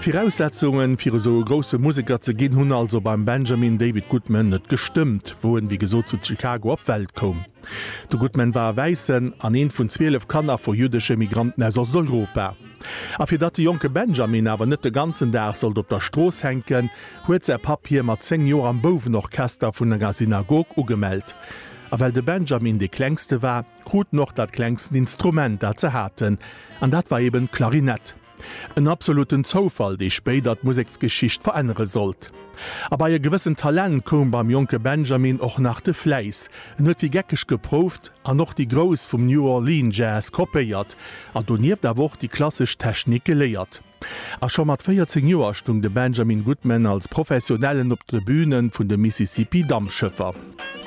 Voraussetzungen fir so grosse Musiker ze ginn hunn also beim Benjamin David Goodman net gestimmt, woen wie gesot zu Chicago op Welt kom. De Goodman war weissen an een vun 12 Kanner vor jüdesche Migranten aus Europa. A fir dat de Joke Benjamin awer net de ganzen Dag sollt op der Stroos henken, huet se Papier mat 10 Joer am Bovenorchester vun enger Synagog ugemeldt. A well de Benjamin de klengste war, krut noch dat klengsten Instrument dat ze haten, an dat war eben Klarinett. En absoluten Zofall, déi spéit dat Musiksgeschicht verännere sollt. Aber ihr gewissen Talent kom beim Joke Benjamin och nach de Fleiss, huet wie geckeg geproft an noch die Gros vum New Orleans Jazz kopéiert, a doniert der woch die klassisch Technik geleiert. A schon mat 14 Joer stung de Benjamin Goodman als Professionellen op de Bühnen vun de Mississippi Dammschëffer.